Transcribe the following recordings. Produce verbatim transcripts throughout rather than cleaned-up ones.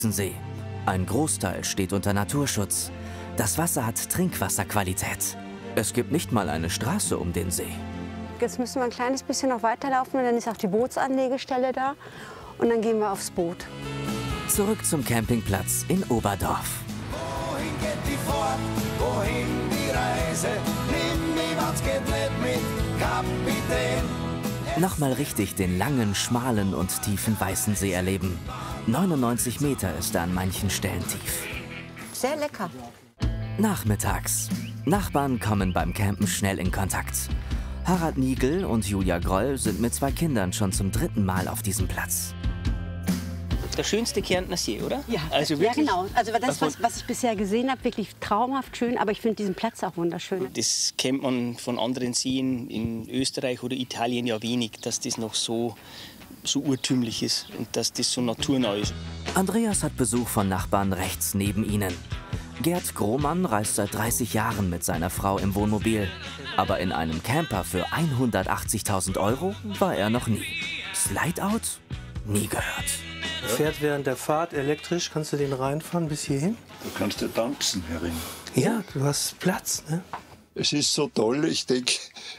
See. Ein Großteil steht unter Naturschutz. Das Wasser hat Trinkwasserqualität. Es gibt nicht mal eine Straße um den See. Jetzt müssen wir ein kleines bisschen noch weiterlaufen und dann ist auch die Bootsanlegestelle da. Und dann gehen wir aufs Boot. Zurück zum Campingplatz in Oberdorf. Wohin geht die Fahrt? Wohin die Reise? Nimm mich, wenn's geht nicht mit, Kapitän. Nochmal richtig den langen, schmalen und tiefen Weißensee erleben. neunundneunzig Meter ist er an manchen Stellen tief. Sehr lecker. Nachmittags. Nachbarn kommen beim Campen schnell in Kontakt. Harald Nigel und Julia Groll sind mit zwei Kindern schon zum dritten Mal auf diesem Platz. Der schönste Kärntner See, oder? Ja, also ja wirklich, genau. Also das, was, was ich bisher gesehen habe, wirklich traumhaft schön. Aber ich finde diesen Platz auch wunderschön. Das kennt man von anderen Seen in Österreich oder Italien ja wenig, dass das noch so, so urtümlich ist und dass das so naturnah ist. Andreas hat Besuch von Nachbarn rechts neben ihnen. Gerd Grohmann reist seit dreißig Jahren mit seiner Frau im Wohnmobil. Aber in einem Camper für hundertachtzigtausend Euro war er noch nie. Slideout? Nie gehört. Fährt während der Fahrt elektrisch, kannst du den reinfahren bis hierhin? Du kannst ja tanzen, Herrin. Ja, du hast Platz, ne? Es ist so toll, ich denke,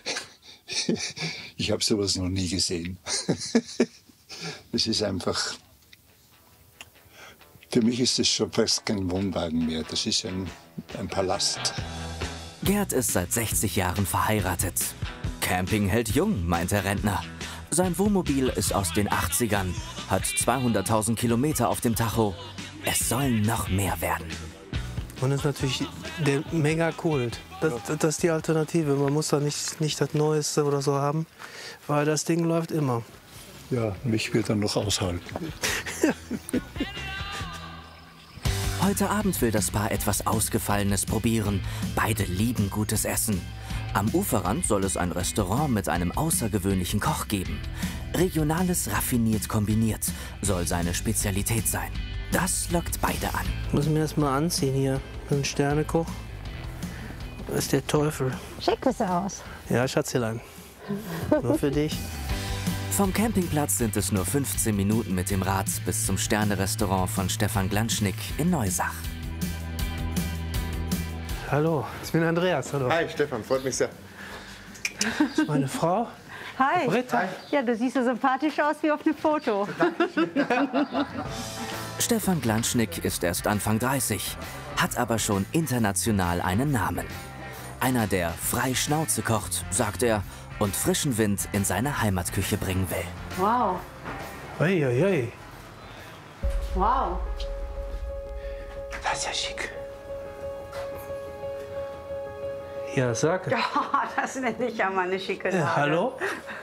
ich habe sowas noch nie gesehen. Es ist einfach, für mich ist es schon fast kein Wohnwagen mehr, das ist ein, ein Palast. Gerd ist seit sechzig Jahren verheiratet. Camping hält jung, meint der Rentner. Sein Wohnmobil ist aus den achtzigern, hat zweihunderttausend Kilometer auf dem Tacho. Es sollen noch mehr werden. Und das ist natürlich der Mega-Kult. Das, das ist die Alternative. Man muss da nicht, nicht das Neueste oder so haben, weil das Ding läuft immer. Ja, mich wird er noch aushalten. Heute Abend will das Paar etwas Ausgefallenes probieren. Beide lieben gutes Essen. Am Uferrand soll es ein Restaurant mit einem außergewöhnlichen Koch geben. Regionales raffiniert kombiniert soll seine Spezialität sein. Das lockt beide an. Muss mir erst mal anziehen hier. Ein Sternekoch. Das ist der Teufel. Schick es aus. Ja, Schatzelein. Nur für dich. Vom Campingplatz sind es nur fünfzehn Minuten mit dem Rad bis zum Sterne-Restaurant von Stefan Glanschnick in Neusach. Hallo, ich bin Andreas. Hallo. Hi, Stefan, freut mich sehr. Das ist meine Frau. Hi. Britta. Ja, du siehst so sympathisch aus wie auf dem Foto. Stefan Glanschnick ist erst Anfang dreißig, hat aber schon international einen Namen. Einer, der frei Schnauze kocht, sagt er, und frischen Wind in seine Heimatküche bringen will. Wow. Ui, ui, ui. Wow. Das ist ja schick. Ja, sag. Ja, das nenne ich ja mal eine schicke Lage. Ja, hallo?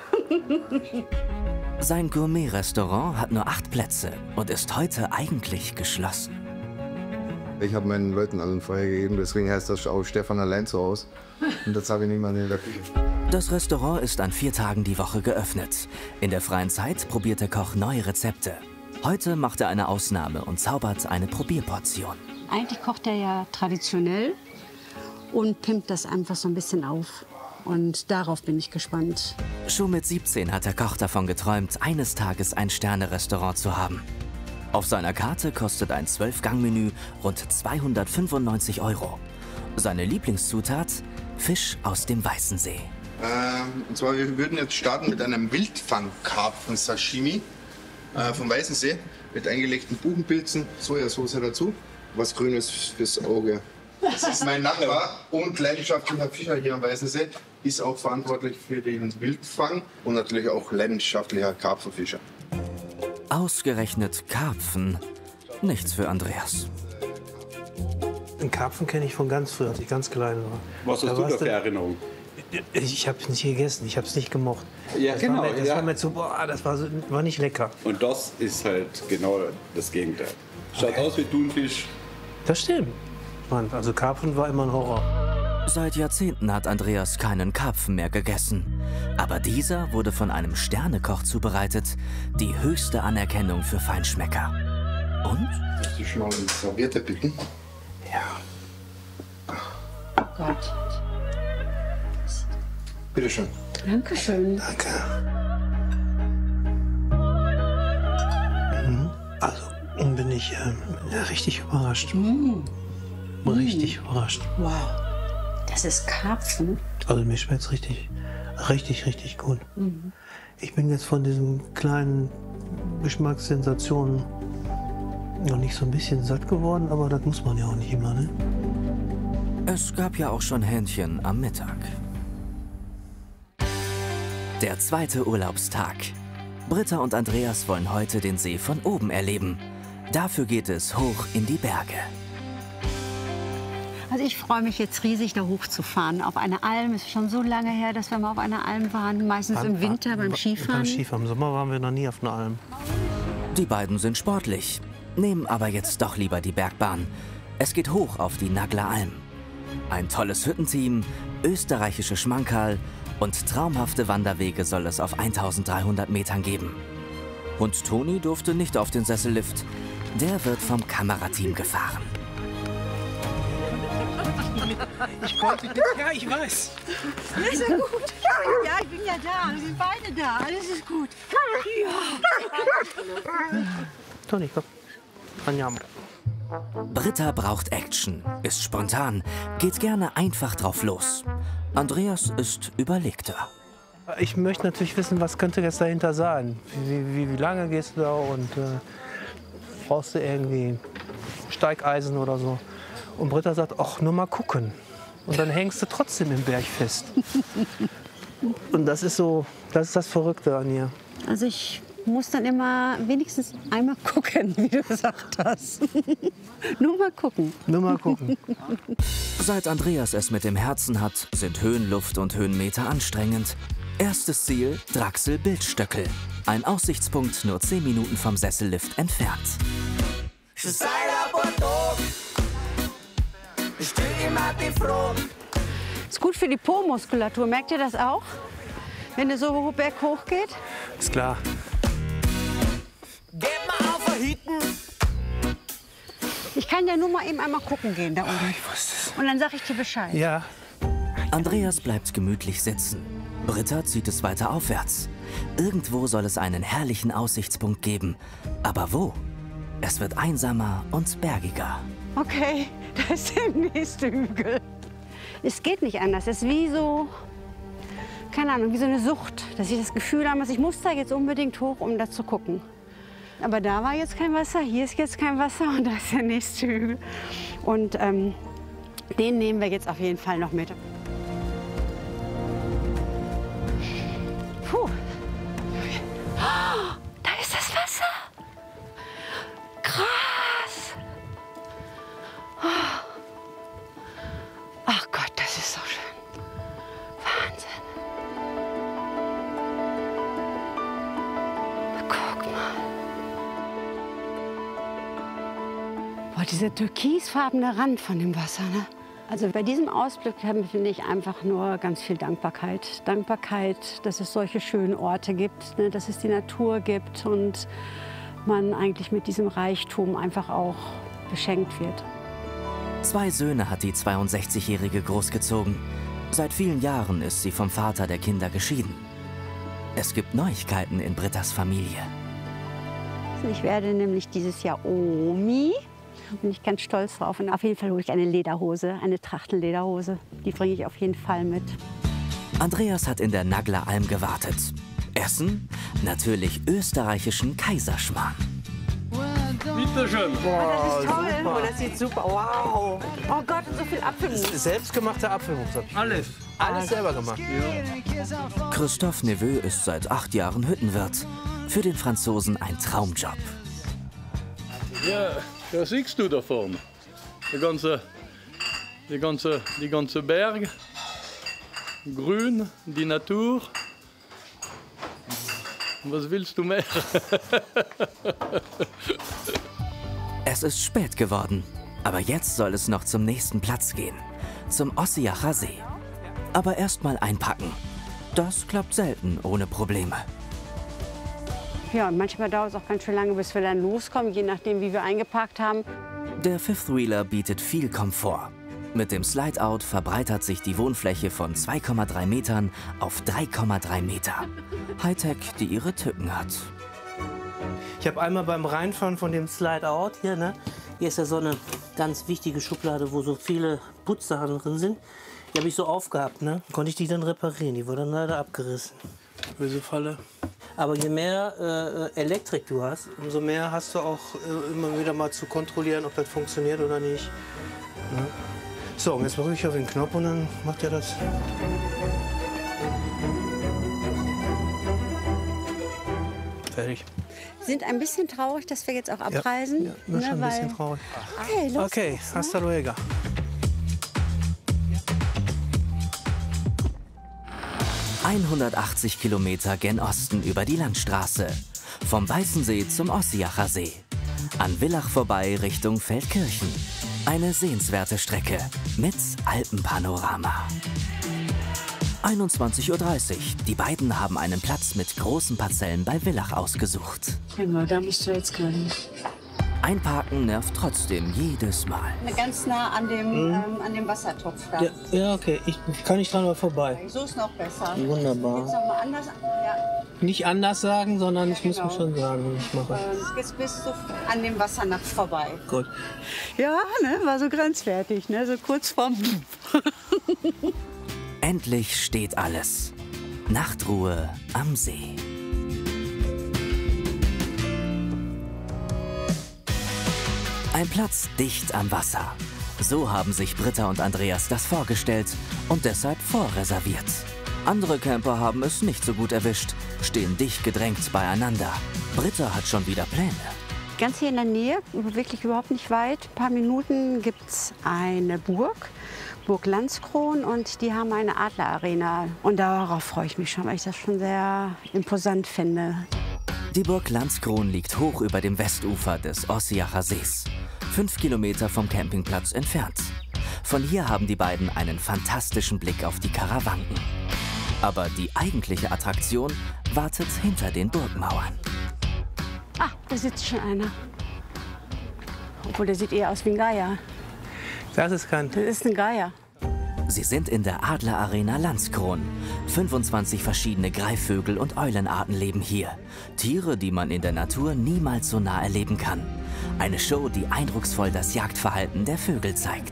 Sein Gourmet-Restaurant hat nur acht Plätze und ist heute eigentlich geschlossen. Ich habe meinen Leuten allen Feuer gegeben, deswegen heißt das auch Stefan allein zu Hause. Und das habe ich nicht mal in der Küche. Das Restaurant ist an vier Tagen die Woche geöffnet. In der freien Zeit probiert der Koch neue Rezepte. Heute macht er eine Ausnahme und zaubert eine Probierportion. Eigentlich kocht er ja traditionell und pimpt das einfach so ein bisschen auf. Und darauf bin ich gespannt. Schon mit siebzehn hat der Koch davon geträumt, eines Tages ein Sterne-Restaurant zu haben. Auf seiner Karte kostet ein zwölf-Gang-Menü rund zweihundertfünfundneunzig Euro. Seine Lieblingszutat? Fisch aus dem Weißensee. Ähm, und zwar, wir würden jetzt starten mit einem Wildfangkarpfen-Sashimi äh, vom Weißensee mit eingelegten Buchenpilzen, Sojasauce dazu, was Grünes fürs Auge. Das ist mein Nachbar und leidenschaftlicher Fischer hier am Weißensee, ist auch verantwortlich für den Wildfang und natürlich auch leidenschaftlicher Karpfenfischer. Ausgerechnet Karpfen. Nichts für Andreas. Den Karpfen kenne ich von ganz früher, als ich ganz klein war. Was hast Da du warst da für Erinnerung? Ich habe es nicht gegessen, ich habe es nicht gemocht. Ja, das genau. War mir, das ja. war mir zu, boah, das war, so, war nicht lecker. Und das ist halt genau das Gegenteil. Schaut Okay. aus wie Thunfisch. Das stimmt. Mann, also Karpfen war immer ein Horror. Seit Jahrzehnten hat Andreas keinen Karpfen mehr gegessen. Aber dieser wurde von einem Sternekoch zubereitet. Die höchste Anerkennung für Feinschmecker. Und? Möchtest du schon mal eine Serviette bitten? Ja. Oh Gott. Bitte schön. Dankeschön. Danke. Mhm. Also, um bin ich äh, ja, richtig überrascht. Mm. Richtig mm. überrascht. Wow. Das ist Karpfen. Also mir schmeckt es richtig, richtig, richtig gut. Mhm. Ich bin jetzt von diesen kleinen Geschmackssensationen noch nicht so ein bisschen satt geworden, aber das muss man ja auch nicht immer, ne? Es gab ja auch schon Hähnchen am Mittag. Der zweite Urlaubstag. Britta und Andreas wollen heute den See von oben erleben. Dafür geht es hoch in die Berge. Also ich freue mich jetzt riesig, da hochzufahren. Auf eine Alm. Es ist schon so lange her, dass wir mal auf einer Alm waren. Meistens im Winter beim Skifahren. Beim Skifahren. Im Sommer waren wir noch nie auf einer Alm. Die beiden sind sportlich, nehmen aber jetzt doch lieber die Bergbahn. Es geht hoch auf die Nagler Alm. Ein tolles Hüttenteam, österreichische Schmankerl und traumhafte Wanderwege soll es auf eintausenddreihundert Metern geben. Und Toni durfte nicht auf den Sessellift. Der wird vom Kamerateam gefahren. Ich konnte nicht. Ja, ich weiß. Alles ist gut. Ja, ich bin ja da. Wir sind beide da. Alles ist gut. Ja. Toni, komm. Anjam. Britta braucht Action, ist spontan, geht gerne einfach drauf los. Andreas ist überlegter. Ich möchte natürlich wissen, was könnte jetzt dahinter sein. Wie, wie, wie lange gehst du da und äh, brauchst du irgendwie Steigeisen oder so? Und Britta sagt, ach, nur mal gucken. Und dann hängst du trotzdem im Berg fest. Und das ist so, das ist das Verrückte an ihr. Also ich muss dann immer wenigstens einmal gucken, wie du gesagt hast. Nur mal gucken. Nur mal gucken. Seit Andreas es mit dem Herzen hat, sind Höhenluft und Höhenmeter anstrengend. Erstes Ziel, Draxel-Bildstöckel. Ein Aussichtspunkt nur zehn Minuten vom Sessellift entfernt. Ist gut für die Po-Muskulatur. Merkt ihr das auch? Wenn es so berghoch geht? Ist klar. Ich kann ja nur mal eben einmal gucken gehen da oben. Ich wusste es. Und dann sag ich dir Bescheid. Ja. Andreas bleibt gemütlich sitzen. Britta zieht es weiter aufwärts. Irgendwo soll es einen herrlichen Aussichtspunkt geben. Aber wo? Es wird einsamer und bergiger. Okay, da ist der nächste Hügel. Es geht nicht anders. Es ist wie so, keine Ahnung, wie so eine Sucht. Dass ich das Gefühl habe, ich muss da jetzt unbedingt hoch, um da zu gucken. Aber da war jetzt kein Wasser, hier ist jetzt kein Wasser und da ist der nächste Hügel. Und ähm, den nehmen wir jetzt auf jeden Fall noch mit. Puh. Oh, da ist das Wasser. Krass. Oh. Ach Gott, das ist so schön. Wahnsinn. Guck mal. Boah, dieser türkisfarbene Rand von dem Wasser, ne? Also bei diesem Ausblick finde ich einfach nur ganz viel Dankbarkeit. Dankbarkeit, dass es solche schönen Orte gibt, ne? Dass es die Natur gibt und man eigentlich mit diesem Reichtum einfach auch beschenkt wird. Zwei Söhne hat die zweiundsechzigjährige großgezogen. Seit vielen Jahren ist sie vom Vater der Kinder geschieden. Es gibt Neuigkeiten in Brittas Familie. Ich werde nämlich dieses Jahr Omi. Bin ich ganz stolz drauf. Und auf jeden Fall hole ich eine Lederhose, eine Trachtenlederhose. Die bringe ich auf jeden Fall mit. Andreas hat in der Nagler Alm gewartet. Essen? Natürlich österreichischen Kaiserschmarrn. Bitte schön. Oh, das ist toll. Oh, das sieht super. Wow. Oh Gott, und so viel Apfelmus. Selbstgemachter Apfelmus. Alles. Alles selber gemacht. Ja. Christophe Neveu ist seit acht Jahren Hüttenwirt. Für den Franzosen ein Traumjob. Ja, da siehst du da vorne. Der ganze, die ganze, die ganze Berg. Grün, die Natur. Was willst du mehr? Es ist spät geworden, aber jetzt soll es noch zum nächsten Platz gehen. Zum Ossiacher See. Aber erst mal einpacken. Das klappt selten ohne Probleme. Ja, und manchmal dauert es auch ganz schön lange, bis wir dann loskommen, je nachdem, wie wir eingepackt haben. Der Fifth Wheeler bietet viel Komfort. Mit dem Slide-Out verbreitert sich die Wohnfläche von zwei Komma drei Metern auf drei Komma drei Meter. Hightech, die ihre Tücken hat. Ich habe einmal beim Reinfahren von dem Slide-Out hier, ne? Hier ist ja so eine ganz wichtige Schublade, wo so viele Putzsachen drin sind. Die habe ich so aufgehabt, ne? Konnte ich die dann reparieren. Die wurde dann leider abgerissen. Böse Falle. Aber je mehr äh, Elektrik du hast, umso mehr hast du auch äh, immer wieder mal zu kontrollieren, ob das funktioniert oder nicht. Ne? So, und jetzt drücke ich auf den Knopf und dann macht er das. Fertig. Sind ein bisschen traurig, dass wir jetzt auch abreisen. Ja, ja, schon ein bisschen traurig. Okay, los Okay, geht's, hasta luego. hundertachtzig Kilometer gen Osten über die Landstraße. Vom Weißensee zum Ossiacher See. An Villach vorbei Richtung Feldkirchen. Eine sehenswerte Strecke mit Alpenpanorama. einundzwanzig Uhr dreißig. Die beiden haben einen Platz mit großen Parzellen bei Villach ausgesucht. Genau, da musst du jetzt können. Einparken nervt trotzdem jedes Mal. Ganz nah an dem, Mhm. ähm, an dem Wassertopf da. Ja, ja, okay, ich kann nicht dran mal vorbei. So ist noch besser. Wunderbar. Jetzt noch mal anders. Ja. Nicht anders sagen, sondern ich muss genau. mir schon sagen, was ich mache. Ähm, jetzt bist du an dem Wassernach vorbei. Gut. Ja, ne, war so grenzwertig, ne, so kurz vorm. Endlich steht alles. Nachtruhe am See. Ein Platz dicht am Wasser. So haben sich Britta und Andreas das vorgestellt und deshalb vorreserviert. Andere Camper haben es nicht so gut erwischt, stehen dicht gedrängt beieinander. Britta hat schon wieder Pläne. Ganz hier in der Nähe, wirklich überhaupt nicht weit, ein paar Minuten, gibt es eine Burg, Burg Landskron, und die haben eine Adlerarena. Und darauf freue ich mich schon, weil ich das schon sehr imposant finde. Die Burg Landskron liegt hoch über dem Westufer des Ossiacher Sees, fünf Kilometer vom Campingplatz entfernt. Von hier haben die beiden einen fantastischen Blick auf die Karawanken. Aber die eigentliche Attraktion wartet hinter den Burgmauern. Ah, da sitzt schon einer. Obwohl, der sieht eher aus wie ein Geier. Das ist kein... Das ist ein Geier. Sie sind in der Adlerarena Landskron. fünfundzwanzig verschiedene Greifvögel und Eulenarten leben hier. Tiere, die man in der Natur niemals so nah erleben kann. Eine Show, die eindrucksvoll das Jagdverhalten der Vögel zeigt.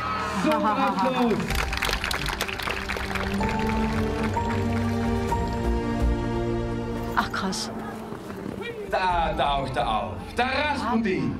Ach krass. Da taucht er auf, der Rasputin.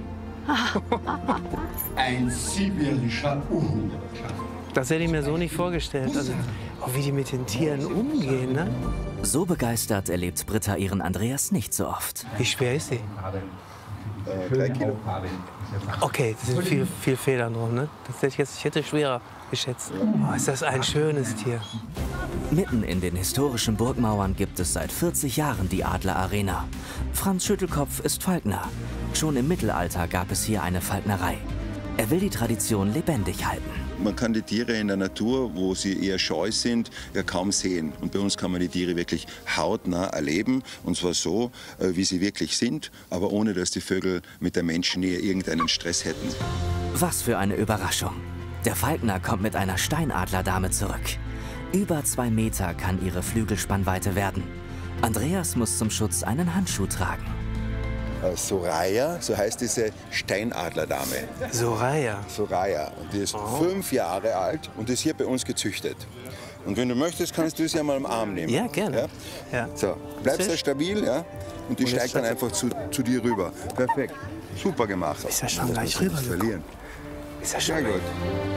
Ein sibirischer Uhu. Das hätte ich mir so nicht vorgestellt. Also, auch wie die mit den Tieren umgehen, ne? So begeistert erlebt Britta ihren Andreas nicht so oft. Wie schwer ist sie? Äh, drei Kilo. Okay, das sind viel, viel Federn drum, ne? Das hätte ich, jetzt, ich hätte schwerer geschätzt. Oh, ist das ein schönes Tier. Mitten in den historischen Burgmauern gibt es seit vierzig Jahren die Adlerarena. Franz Schüttelkopf ist Falkner. Schon im Mittelalter gab es hier eine Falknerei. Er will die Tradition lebendig halten. Man kann die Tiere in der Natur, wo sie eher scheu sind, ja kaum sehen. Und bei uns kann man die Tiere wirklich hautnah erleben. Und zwar so, wie sie wirklich sind, aber ohne, dass die Vögel mit der Menschennähe irgendeinen Stress hätten. Was für eine Überraschung. Der Falkner kommt mit einer Steinadlerdame zurück. Über zwei Meter kann ihre Flügelspannweite werden. Andreas muss zum Schutz einen Handschuh tragen. Soraya, so heißt diese Steinadlerdame. Soraya? Soraya. Und die ist Oh. fünf Jahre alt und ist hier bei uns gezüchtet. Und wenn du möchtest, kannst du sie ja mal am Arm nehmen. Ja, gerne. Ja? Ja. So, bleibst sehr stabil, ja? Und die Und jetzt steigt dann steigt- einfach zu, zu dir rüber. Perfekt. Super gemacht. Ist ja schon Das gleich muss man nicht rübergekommen. verlieren. Ist ja Sehr schon. gut.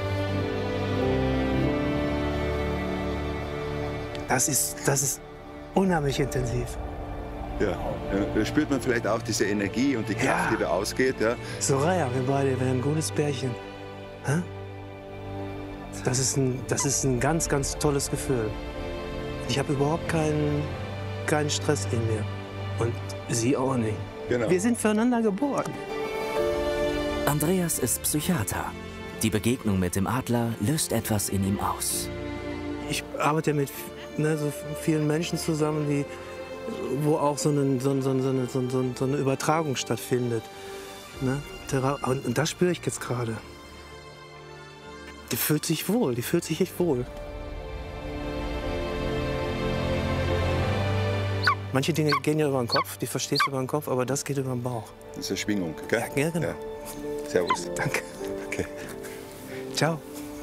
Das ist, das ist unheimlich intensiv. Ja. Ja, da spürt man vielleicht auch diese Energie und die Kraft, Ja. die da ausgeht. Ja? Soraya, wir beide wären ein gutes Pärchen. Hä? Das ist, ein, das ist ein ganz, ganz tolles Gefühl. Ich habe überhaupt keinen, keinen Stress in mir. Und sie auch nicht. Genau. Wir sind füreinander geboren. Andreas ist Psychiater. Die Begegnung mit dem Adler löst etwas in ihm aus. Ich arbeite mit ne, so vielen Menschen zusammen, die, wo auch so eine, so, so, so, eine, so, so, so eine Übertragung stattfindet. Ne? Und, und das spüre ich jetzt gerade. Die fühlt sich wohl, die fühlt sich echt wohl. Manche Dinge gehen ja über den Kopf, die verstehst du über den Kopf, aber das geht über den Bauch. Das ist eine Schwingung, gell? Ja, genau. Ja. Servus. Danke. Okay. Ciao.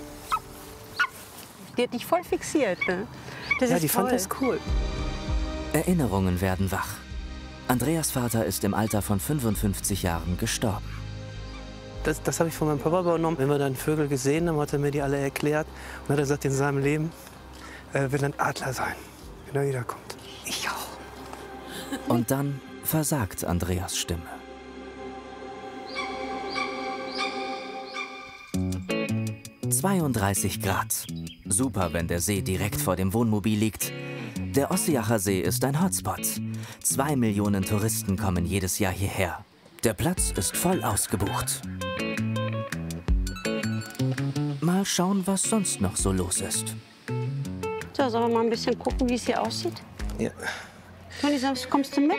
Die hat dich voll fixiert, ne? Das Ja, ist die toll. fand das cool. Erinnerungen werden wach. Andreas Vater ist im Alter von fünfundfünfzig Jahren gestorben. Das, das habe ich von meinem Papa übernommen. Wenn wir dann Vögel gesehen haben, hat er mir die alle erklärt. Und hat er gesagt, in seinem Leben äh, will ein Adler sein, wenn er wiederkommt. Ich auch. Und dann versagt Andreas Stimme. zweiunddreißig Grad. Super, wenn der See direkt vor dem Wohnmobil liegt. Der Ossiacher See ist ein Hotspot. Zwei Millionen Touristen kommen jedes Jahr hierher. Der Platz ist voll ausgebucht. Mal schauen, was sonst noch so los ist. So, sollen wir mal ein bisschen gucken, wie es hier aussieht? Ja. Toni, sagst, kommst du mit?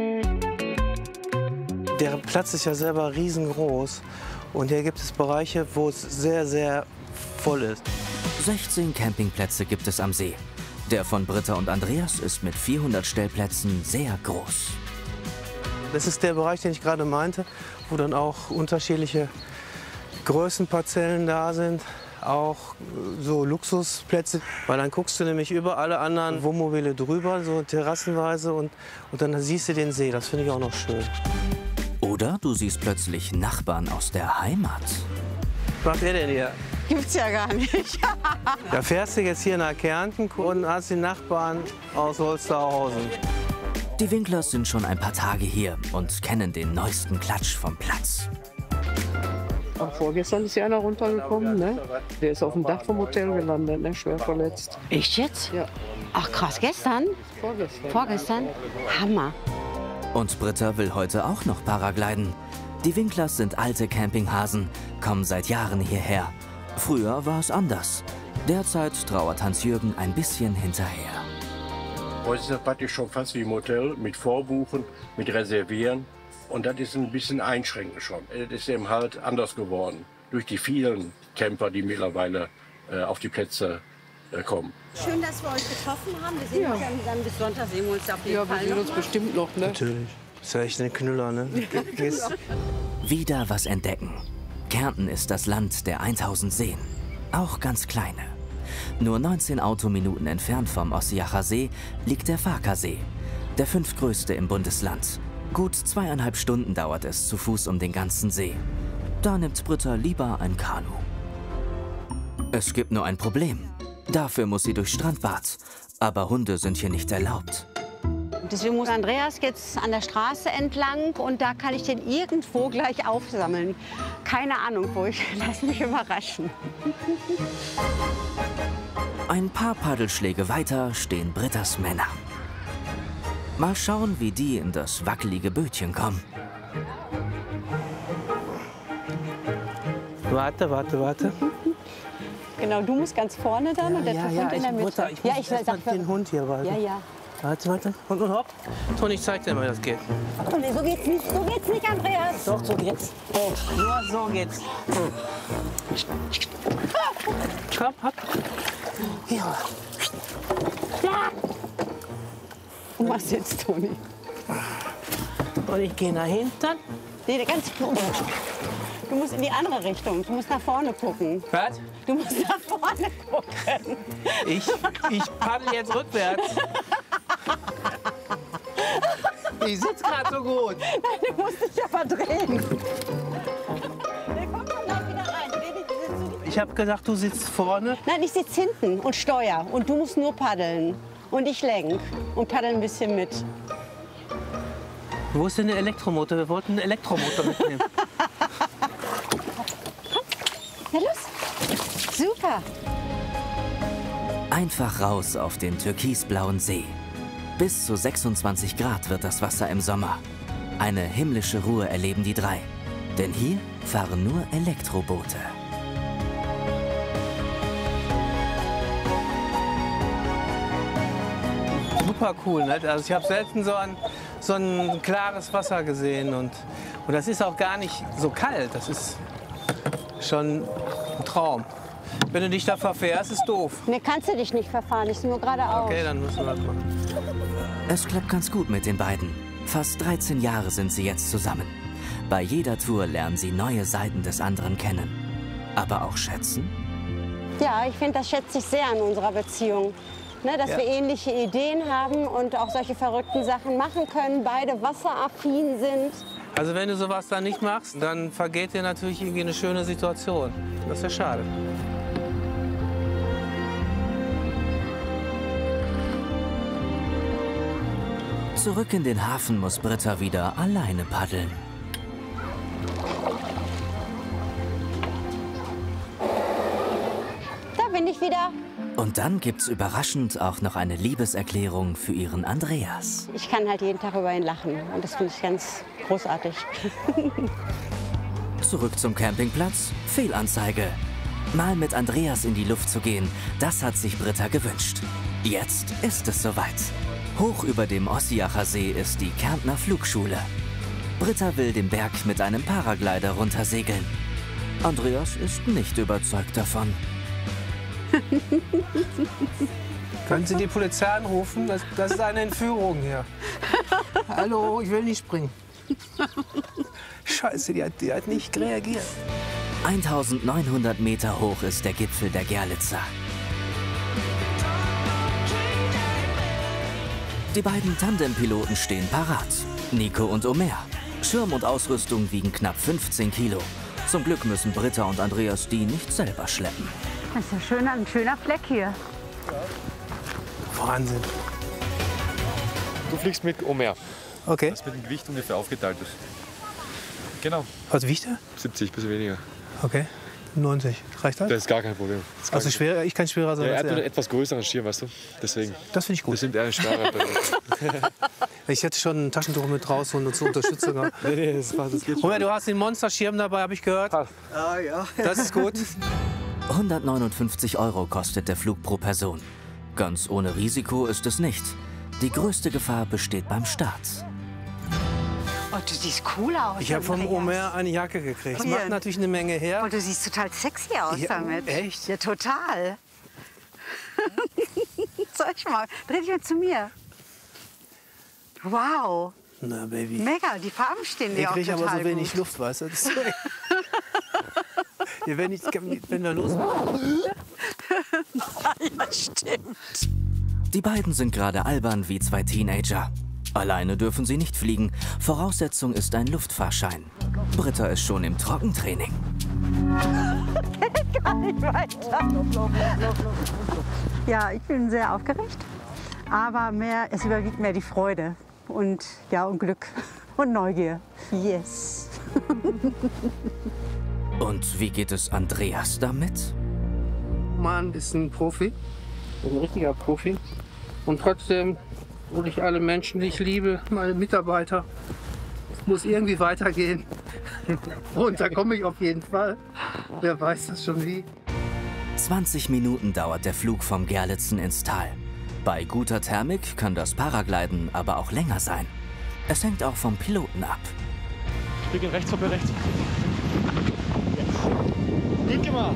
Der Platz ist ja selber riesengroß. Und hier gibt es Bereiche, wo es sehr, sehr voll ist. sechzehn Campingplätze gibt es am See. Der von Britta und Andreas ist mit vierhundert Stellplätzen sehr groß. Das ist der Bereich, den ich gerade meinte, wo dann auch unterschiedliche Größenparzellen da sind. Auch so Luxusplätze, weil dann guckst du nämlich über alle anderen Wohnmobile drüber, so terrassenweise, und, und dann siehst du den See. Das finde ich auch noch schön. Oder du siehst plötzlich Nachbarn aus der Heimat. Was macht er denn hier? Gibt's ja gar nicht. Da fährst du jetzt hier nach Kärnten und hast die Nachbarn aus Holsterhausen. Die Winklers sind schon ein paar Tage hier und kennen den neuesten Klatsch vom Platz. Ach, vorgestern ist ja einer runtergekommen, ne? Der ist auf dem Dach vom Hotel gelandet, ne? Schwer verletzt. Echt jetzt? Ja. Ach krass, gestern? Vorgestern. Vorgestern? Hammer. Und Britta will heute auch noch Paragliden. Die Winklers sind alte Campinghasen, kommen seit Jahren hierher. Früher war es anders. Derzeit trauert Hans-Jürgen ein bisschen hinterher. Heute ist das praktisch schon fast wie im Hotel, mit Vorbuchen, mit Reservieren. Und das ist ein bisschen einschränkend schon. Das ist eben halt anders geworden. Durch die vielen Camper, die mittlerweile äh, auf die Plätze äh, kommen. Schön, dass wir euch getroffen haben. Wir sehen Ja. uns ja dann bis Sonntag sehen wir uns auf jeden Ja, wir Fall sehen noch uns mal. bestimmt noch, ne? Natürlich. Ist ja echt ein Knüller, ne? Gehst- Wieder was entdecken. Kärnten ist das Land der tausend Seen. Auch ganz kleine. Nur neunzehn Autominuten entfernt vom Ossiacher See liegt der Farkasee, der fünftgrößte im Bundesland. Gut zweieinhalb Stunden dauert es zu Fuß um den ganzen See. Da nimmt Britta lieber ein Kanu. Es gibt nur ein Problem. Dafür muss sie durchs Strandbad. Aber Hunde sind hier nicht erlaubt. Deswegen muss Andreas jetzt an der Straße entlang und da kann ich den irgendwo gleich aufsammeln. Keine Ahnung wo, ich lass mich überraschen. Ein paar Paddelschläge weiter stehen Brittas Männer. Mal schauen, wie die in das wackelige Bötchen kommen. Warte, warte, warte. Genau, du musst ganz vorne dann und der ja, Hund ja, in ich, der Mitte. Mutter, ich ja, muss ich erst mal sag, den Hund hier weiter. Ja, ja. Warte, warte. Und, und hopp. Toni, ich zeig dir mal, wie das geht. Oh, nee, so geht's nicht, so geht's nicht, Andreas. Doch, so geht's. Oh, nur so geht's. Komm, hopp. Ja. Du machst jetzt, Toni. Und ich gehe nach hinten. Nee, ganz Du musst in die andere Richtung. Du musst nach vorne gucken. Was? Du musst nach vorne gucken. Ich, ich paddel jetzt rückwärts. Ich sitze gerade so gut. Nein, du musst dich aber drehen. Der kommt schon gleich wieder rein. Dreh dich, sitzt du- Ich habe gedacht, du sitzt vorne. Nein, ich sitze hinten und steuer. Und du musst nur paddeln. Und ich lenk und paddel ein bisschen mit. Wo ist denn der Elektromotor? Wir wollten einen Elektromotor mitnehmen. Na los. Super. Einfach raus auf den türkisblauen See. Bis zu sechsundzwanzig Grad wird das Wasser im Sommer. Eine himmlische Ruhe erleben die drei. Denn hier fahren nur Elektroboote. Super cool, ne? Also ich habe selten so ein, so ein klares Wasser gesehen. Und, und das ist auch gar nicht so kalt. Das ist schon ein Traum. Wenn du dich da verfährst, ist doof. Ne, kannst du dich nicht verfahren. Ich nur geradeaus. Okay, dann müssen wir das machen. Es klappt ganz gut mit den beiden. Fast dreizehn Jahre sind sie jetzt zusammen. Bei jeder Tour lernen sie neue Seiten des anderen kennen. Aber auch schätzen? Ja, ich finde, das schätze ich sehr an unserer Beziehung. Ne, dass Ja. wir ähnliche Ideen haben und auch solche verrückten Sachen machen können, beide wasseraffin sind. Also wenn du sowas dann nicht machst, dann vergeht dir natürlich irgendwie eine schöne Situation. Das wäre schade. Zurück in den Hafen muss Britta wieder alleine paddeln. Da bin ich wieder. Und dann gibt's überraschend auch noch eine Liebeserklärung für ihren Andreas. Ich kann halt jeden Tag über ihn lachen und das finde ich ganz großartig. Zurück zum Campingplatz. Fehlanzeige. Mal mit Andreas in die Luft zu gehen, das hat sich Britta gewünscht. Jetzt ist es soweit. Hoch über dem Ossiacher See ist die Kärntner Flugschule. Britta will den Berg mit einem Paraglider runtersegeln. Andreas ist nicht überzeugt davon. Können Sie die Polizei anrufen? Das, das ist eine Entführung hier. Hallo, ich will nicht springen. Scheiße, die hat, die hat nicht reagiert. eintausendneunhundert Meter hoch ist der Gipfel der Gerlitzer. Die beiden Tandempiloten stehen parat. Nico und Omer. Schirm und Ausrüstung wiegen knapp fünfzehn Kilo. Zum Glück müssen Britta und Andreas die nicht selber schleppen. Das ist ja schön, ein schöner Fleck hier. Wahnsinn. Du fliegst mit Omer. Okay. Das mit dem Gewicht ungefähr aufgeteilt ist. Genau. Was wiegt er? siebzig, bisschen weniger. Okay. neunzig. Reicht das? Das ist gar kein Problem. Das ist gar Also kein- schwerer, ich kann schwerer sein Ja, er hat als nur einen er. etwas größeren Schirm, weißt du? Deswegen. Das finde ich gut. Das nimmt er einen schwerer. Ich hätte schon ein Taschentuch mit rausholen und zur Unterstützung. nee, nee, das, passt, das geht schon. Moment, du hast den Monsterschirm dabei, habe ich gehört. Passt. Ah, ja. Das ist gut. hundertneunundfünfzig Euro kostet der Flug pro Person. Ganz ohne Risiko ist es nicht. Die größte Gefahr besteht beim Start. Oh, du siehst cool aus. Ich habe vom Andreas. Omer eine Jacke gekriegt. Das Hier. macht natürlich eine Menge her. Oh, du siehst total sexy aus Ja, damit. echt? Ja, total. Zeig mal, dreh dich mal zu mir. Wow, Na, Baby. mega, die Farben stehen dir Ich auch kriege total aber so wenig gut. Luft, weißt du? Das ist ja, wenn, ich, wenn wir los Ja, stimmt. Die beiden sind gerade albern wie zwei Teenager. Alleine dürfen sie nicht fliegen. Voraussetzung ist ein Luftfahrschein. Britta ist schon im Trockentraining. Geht gar nicht weiter. Ja, ich bin sehr aufgeregt, aber mehr, es überwiegt mehr die Freude und, ja, und Glück und Neugier. Yes. Und wie geht es Andreas damit? Mann ist ein Profi, ein richtiger Profi. Und trotzdem will ich alle Menschen, die ich liebe, meine Mitarbeiter, es muss irgendwie weitergehen. Und da komme ich auf jeden Fall. Wer weiß das schon wie. zwanzig Minuten dauert der Flug vom Gerlitzen ins Tal. Bei guter Thermik kann das Paragliden aber auch länger sein. Es hängt auch vom Piloten ab. Wir gehen rechts vorbei, rechts. Yes. Gut gemacht.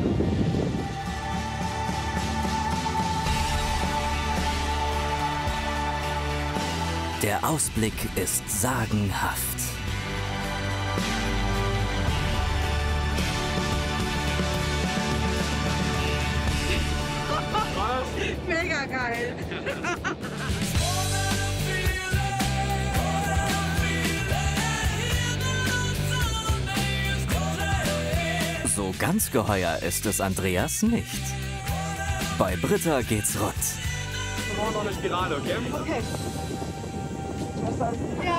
Der Ausblick ist sagenhaft. Mega geil. So ganz geheuer ist es Andreas nicht. Bei Britta geht's rund. Wir brauchen noch eine Spirale, okay? Okay. Ja.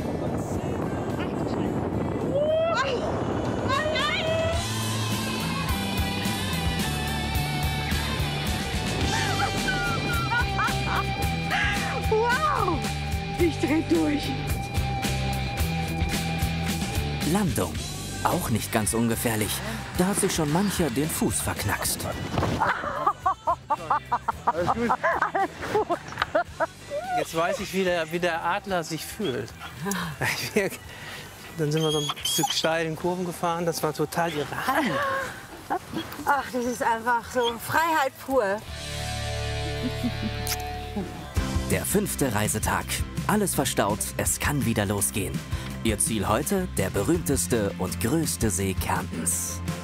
Wow! Ich dreh durch. Landung. Auch nicht ganz ungefährlich. Da hat sich schon mancher den Fuß verknackst. Alles gut. Alles gut. Jetzt weiß ich, wie der, wie der Adler sich fühlt. Dann sind wir so ein Stück steil in Kurven gefahren. Das war total irre. Ach, das ist einfach so Freiheit pur. Der fünfte Reisetag. Alles verstaut, es kann wieder losgehen. Ihr Ziel heute der berühmteste und größte See Kärntens.